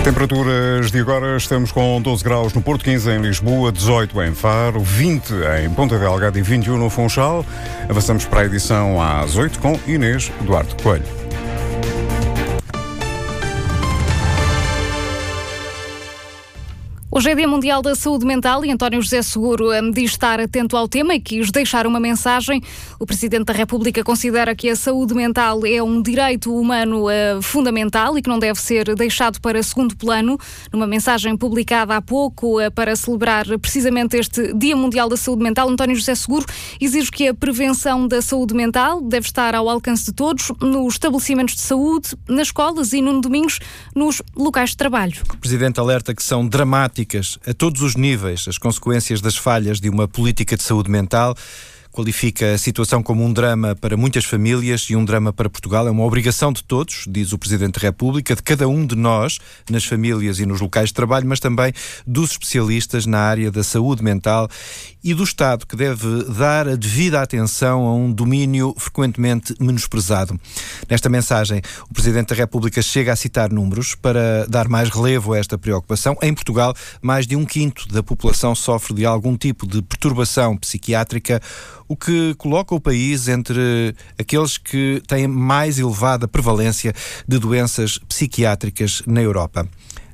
Temperaturas de agora, estamos com 12 graus no Porto, 15 em Lisboa, 18 em Faro, 20 em Ponta Delgada e 21 no Funchal. Avançamos para a edição às 8 com Inês Duarte Coelho. Hoje é Dia Mundial da Saúde Mental e António José Seguro diz estar atento ao tema e quis deixar uma mensagem. O Presidente da República considera que a saúde mental é um direito humano fundamental e que não deve ser deixado para segundo plano. Numa mensagem publicada há pouco para celebrar precisamente este Dia Mundial da Saúde Mental, António José Seguro exige que a prevenção da saúde mental deve estar ao alcance de todos, nos estabelecimentos de saúde, nas escolas e, Nuno Domingos, nos locais de trabalho. O Presidente alerta que são dramáticas a todos os níveis as consequências das falhas de uma política de saúde mental. Qualifica a situação como um drama para muitas famílias e um drama para Portugal. É uma obrigação de todos, diz o Presidente da República, de cada um de nós, nas famílias e nos locais de trabalho, mas também dos especialistas na área da saúde mental e do Estado, que deve dar a devida atenção a um domínio frequentemente menosprezado. Nesta mensagem, o Presidente da República chega a citar números para dar mais relevo a esta preocupação. Em Portugal, mais de 1/5 da população sofre de algum tipo de perturbação psiquiátrica, o que coloca o país entre aqueles que têm mais elevada prevalência de doenças psiquiátricas na Europa.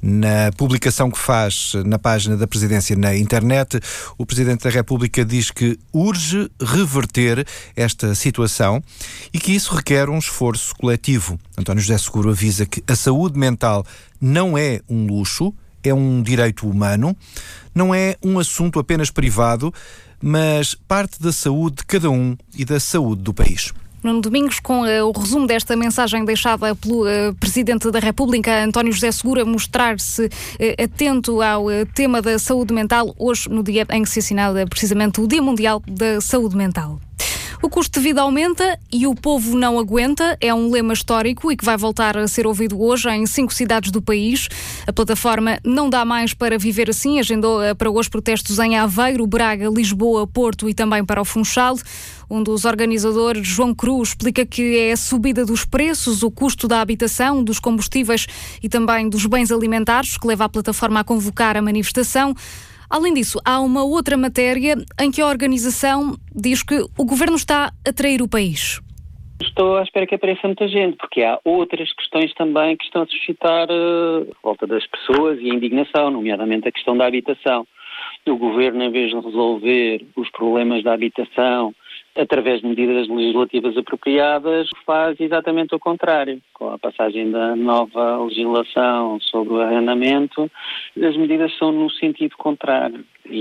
Na publicação que faz na página da Presidência na internet, o Presidente da República diz que urge reverter esta situação e que isso requer um esforço coletivo. António José Seguro avisa que a saúde mental não é um luxo, é um direito humano, não é um assunto apenas privado, mas parte da saúde de cada um e da saúde do país. Nuno Domingos, com o resumo desta mensagem deixada pelo Presidente da República, António José Seguro, a mostrar-se atento ao tema da saúde mental, hoje no dia em que se assinala precisamente o Dia Mundial da Saúde Mental. O custo de vida aumenta e o povo não aguenta. É um lema histórico e que vai voltar a ser ouvido hoje em 5 cidades do país. A plataforma Não Dá Mais para Viver Assim agendou para hoje protestos em Aveiro, Braga, Lisboa, Porto e também para o Funchal. Um dos organizadores, João Cruz, explica que é a subida dos preços, o custo da habitação, dos combustíveis e também dos bens alimentares que leva a plataforma a convocar a manifestação. Além disso, há uma outra matéria em que a organização diz que o governo está a trair o país. Estou à espera que apareça muita gente, porque há outras questões também que estão a suscitar a volta das pessoas e a indignação, nomeadamente a questão da habitação. O governo, em vez de resolver os problemas da habitação através de medidas legislativas apropriadas, faz exatamente o contrário. Com a passagem da nova legislação sobre o arrendamento, as medidas são no sentido contrário.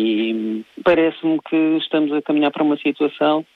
E parece-me que estamos a caminhar para uma situação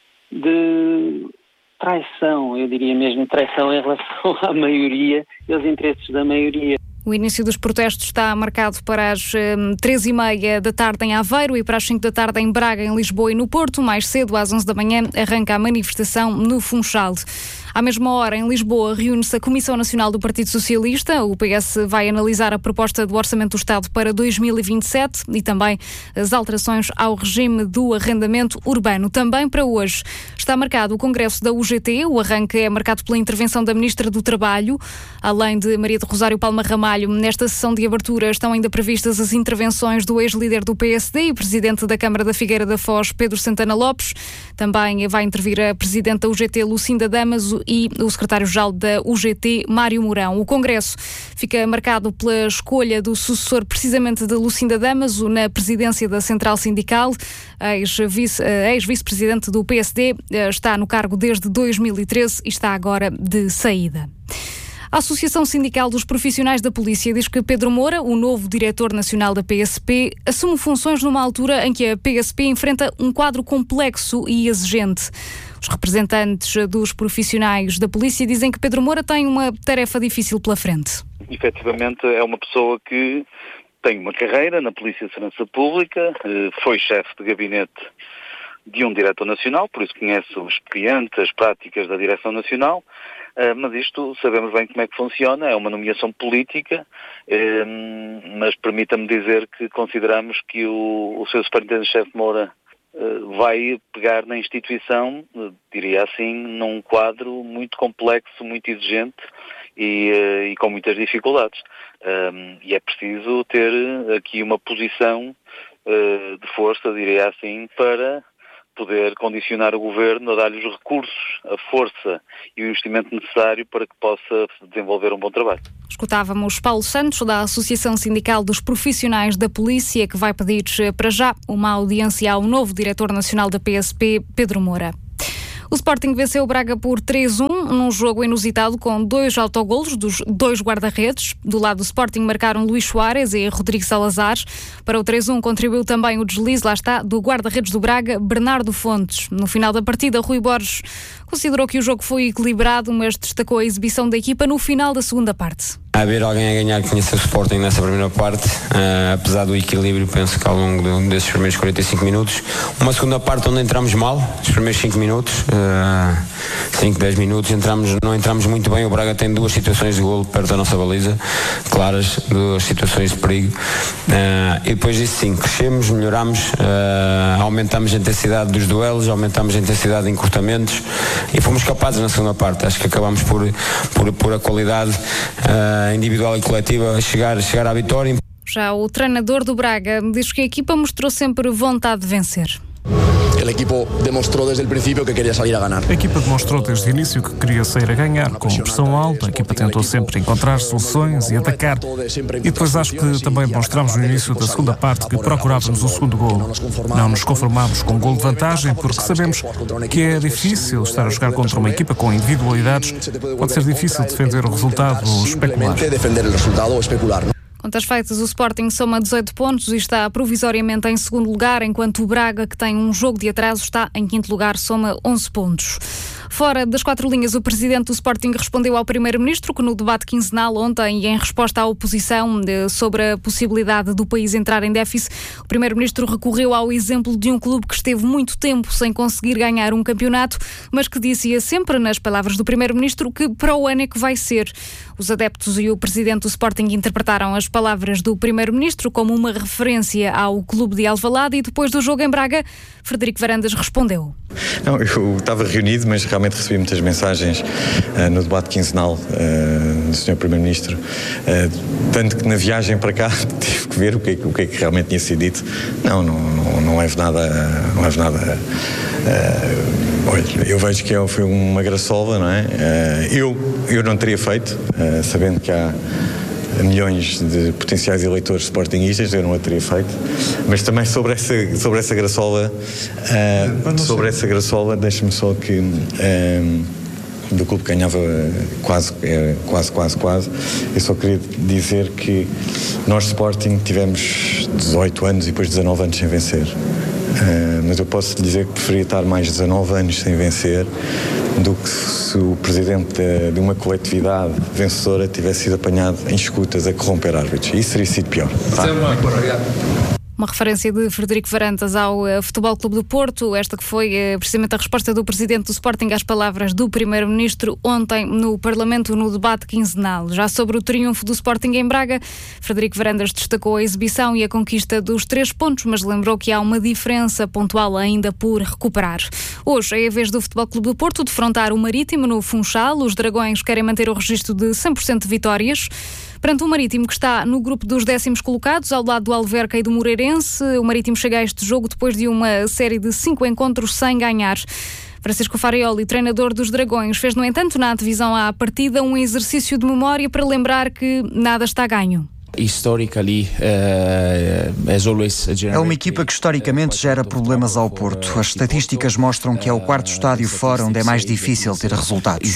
de traição, eu diria mesmo traição em relação à maioria e aos interesses da maioria. O início dos protestos está marcado para as 3h30 da tarde em Aveiro e para as 5 da tarde em Braga, em Lisboa e no Porto. Mais cedo, às 11 da manhã, arranca a manifestação no Funchal. À mesma hora, em Lisboa, reúne-se a Comissão Nacional do Partido Socialista. O PS vai analisar a proposta do Orçamento do Estado para 2027 e também as alterações ao regime do arrendamento urbano. Também para hoje está marcado o Congresso da UGT. O arranque é marcado pela intervenção da Ministra do Trabalho. Além de Maria do Rosário Palma Ramalho, nesta sessão de abertura estão ainda previstas as intervenções do ex-líder do PSD e Presidente da Câmara da Figueira da Foz, Pedro Santana Lopes. Também vai intervir a Presidente da UGT, Lucinda Damaso, e o Secretário-Geral da UGT, Mário Mourão. O Congresso fica marcado pela escolha do sucessor precisamente de Lucinda Damaso na presidência da Central Sindical. A ex-vice-presidente do PSD está no cargo desde 2013 e está agora de saída. A Associação Sindical dos Profissionais da Polícia diz que Pedro Moura, o novo diretor nacional da PSP, assume funções numa altura em que a PSP enfrenta um quadro complexo e exigente. Os representantes dos profissionais da polícia dizem que Pedro Moura tem uma tarefa difícil pela frente. Efetivamente é uma pessoa que tem uma carreira na Polícia de Segurança Pública, foi chefe de gabinete de um diretor nacional, por isso conhece o expediente, as práticas da direção nacional, mas isto sabemos bem como é que funciona, é uma nomeação política, mas permita-me dizer que consideramos que o seu superintendente-chefe Moura vai pegar na instituição, diria assim, num quadro muito complexo, muito exigente e com muitas dificuldades. E é preciso ter aqui uma posição de força, diria assim, para poder condicionar o Governo a dar-lhe os recursos, a força e o investimento necessário para que possa desenvolver um bom trabalho. Escutávamos Paulo Santos, da Associação Sindical dos Profissionais da Polícia, que vai pedir para já uma audiência ao novo Diretor Nacional da PSP, Pedro Moura. O Sporting venceu o Braga por 3-1, num jogo inusitado com 2 autogolos dos 2 guarda-redes. Do lado do Sporting marcaram Luís Soares e Rodrigo Salazar. Para o 3-1 contribuiu também o deslize, lá está, do guarda-redes do Braga, Bernardo Fontes. No final da partida, Rui Borges considerou que o jogo foi equilibrado, mas destacou a exibição da equipa no final da segunda parte. Haver alguém a ganhar que conhece o Sporting nessa primeira parte, apesar do equilíbrio, penso que ao longo desses primeiros 45 minutos, uma segunda parte onde entramos mal, os primeiros 5 minutos, 5, 10 minutos, não entramos muito bem. O Braga tem 2 situações de golo perto da nossa baliza, claras, 2 situações de perigo, e depois disso sim, crescemos, melhoramos, aumentamos a intensidade dos duelos, aumentamos a intensidade de encurtamentos e fomos capazes na segunda parte. Acho que acabamos por a qualidade individual e coletiva a chegar à vitória. Já o treinador do Braga diz que a equipa mostrou sempre vontade de vencer. El equipo demostrou desde o princípio que queria sair a ganhar. A equipa demonstrou desde o início que queria sair a ganhar, com pressão alta. A equipa tentou sempre encontrar soluções e atacar. E depois acho que também demonstramos no início da segunda parte que procurávamos o segundo golo. Não nos conformámos com um golo de vantagem, porque sabemos que é difícil estar a jogar contra uma equipa com individualidades. Pode ser difícil defender o resultado ou especular. Contas feitas, o Sporting soma 18 pontos e está provisoriamente em segundo lugar, enquanto o Braga, que tem um jogo de atraso, está em quinto lugar, soma 11 pontos. Fora das 4 linhas, o presidente do Sporting respondeu ao primeiro-ministro que no debate quinzenal ontem, em resposta à oposição sobre a possibilidade do país entrar em déficit, o primeiro-ministro recorreu ao exemplo de um clube que esteve muito tempo sem conseguir ganhar um campeonato, mas que dizia sempre, nas palavras do primeiro-ministro, que para o ano é que vai ser. Os adeptos e o presidente do Sporting interpretaram as palavras do primeiro-ministro como uma referência ao clube de Alvalade e depois do jogo em Braga, Frederico Varandas respondeu. Não, eu estava reunido, mas realmente recebi muitas mensagens no debate quinzenal do Sr. Primeiro-Ministro, tanto que na viagem para cá tive que ver o que é que realmente tinha sido dito. Não levo nada. Olha, eu vejo que foi uma graçola, não é? Eu não teria feito, sabendo que há milhões de potenciais eleitores sportinguistas, eu não a teria feito, mas também sobre essa graçola, deixa-me só que do clube que ganhava quase, eu só queria dizer que nós Sporting tivemos 18 anos e depois 19 anos sem vencer, mas eu posso lhe dizer que preferia estar mais 19 anos sem vencer do que se o presidente de uma coletividade vencedora tivesse sido apanhado em escutas a corromper árbitros. Isso teria sido pior. Uma referência de Frederico Varandas ao Futebol Clube do Porto, esta que foi precisamente a resposta do presidente do Sporting às palavras do primeiro-ministro ontem no Parlamento, no debate quinzenal. Já sobre o triunfo do Sporting em Braga, Frederico Varandas destacou a exibição e a conquista dos 3 pontos, mas lembrou que há uma diferença pontual ainda por recuperar. Hoje é a vez do Futebol Clube do Porto defrontar o Marítimo no Funchal. Os Dragões querem manter o registro de 100% de vitórias. Perante o Marítimo, que está no grupo dos 10º colocados, ao lado do Alverca e do Moreirense, o Marítimo chega a este jogo depois de uma série de 5 encontros sem ganhar. Francisco Farioli, treinador dos Dragões, fez, no entanto, na divisão à partida, um exercício de memória para lembrar que nada está ganho. É uma equipa que historicamente gera problemas ao Porto. As estatísticas mostram que é o 4º estádio fora onde é mais difícil ter resultados.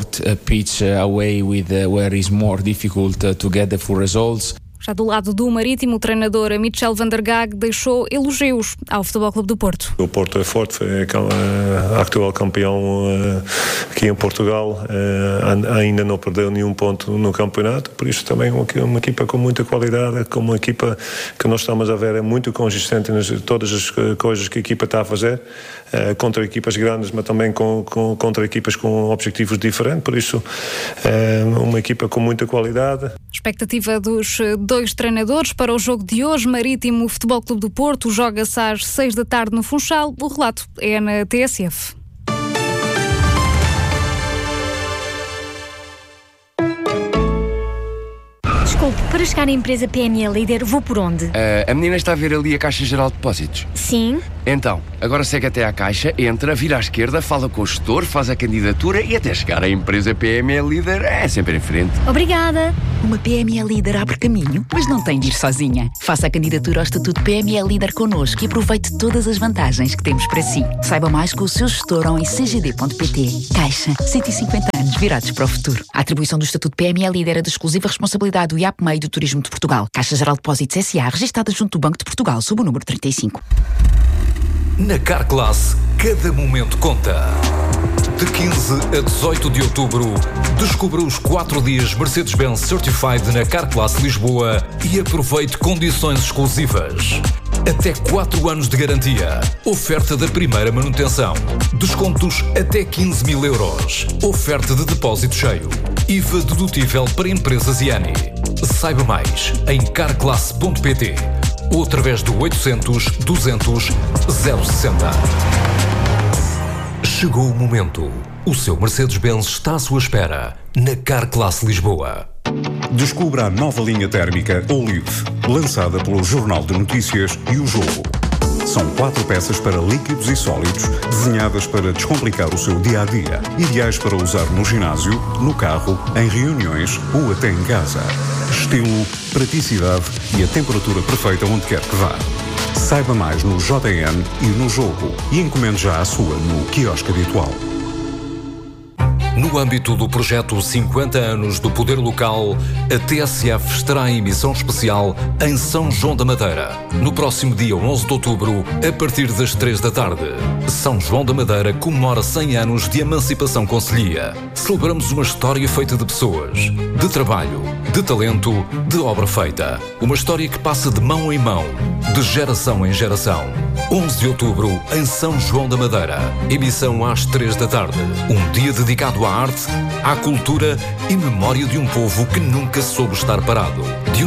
Já do lado do Marítimo, o treinador Michel van der Gaag deixou elogios ao Futebol Clube do Porto. O Porto é forte, é atual campeão aqui em Portugal, ainda não perdeu nenhum ponto no campeonato, por isso também uma equipa com muita qualidade, com uma equipa que nós estamos a ver é muito consistente em todas as coisas que a equipa está a fazer, contra equipas grandes, mas também contra equipas com objetivos diferentes, por isso uma equipa com muita qualidade. Expectativa dos 2 treinadores para o jogo de hoje. Marítimo Futebol Clube do Porto joga-se às 6 da tarde no Funchal. O relato é na TSF. Desculpe, para chegar à empresa PME Líder, vou por onde? A menina está a ver ali a Caixa Geral de Depósitos. Sim. Então, agora segue até à Caixa, entra, vira à esquerda, fala com o gestor, faz a candidatura e até chegar à empresa PME Líder é sempre em frente. Obrigada. Uma PME Líder abre caminho, mas não tem de ir sozinha. Faça a candidatura ao Estatuto PME Líder connosco e aproveite todas as vantagens que temos para si. Saiba mais com o seu gestor ou em cgd.pt. Caixa, 150 anos virados para o futuro. A atribuição do Estatuto PME Líder é de exclusiva responsabilidade do IAPMEI do Turismo de Portugal. Caixa Geral de Depósitos S.A. registada junto do Banco de Portugal sob o número 35. Na Carglass, cada momento conta. De 15 a 18 de outubro, descubra os 4 dias Mercedes-Benz Certified na Carglass Lisboa e aproveite condições exclusivas. Até 4 anos de garantia. Oferta da primeira manutenção. Descontos até 15 mil euros. Oferta de depósito cheio. IVA dedutível para empresas IANI. Saiba mais em carglass.pt ou através do 800 200 060. Chegou o momento. O seu Mercedes-Benz está à sua espera na Carglass Lisboa. Descubra a nova linha térmica Olive, lançada pelo Jornal de Notícias e o Jogo. São 4 peças para líquidos e sólidos, desenhadas para descomplicar o seu dia-a-dia. Ideais para usar no ginásio, no carro, em reuniões ou até em casa. Estilo, praticidade e a temperatura perfeita onde quer que vá. Saiba mais no JN e no Jogo e encomende já a sua no quiosque habitual. No âmbito do projeto 50 anos do Poder Local, a TSF estará em emissão especial em São João da Madeira, no próximo dia 11 de outubro, a partir das 3 da tarde. São João da Madeira comemora 100 anos de emancipação concelhia. Celebramos uma história feita de pessoas, de trabalho, de talento, de obra feita. Uma história que passa de mão em mão, de geração em geração. 11 de outubro, em São João da Madeira. Emissão às 3 da tarde. Um dia dedicado à arte, à cultura e memória de um povo que nunca soube estar parado.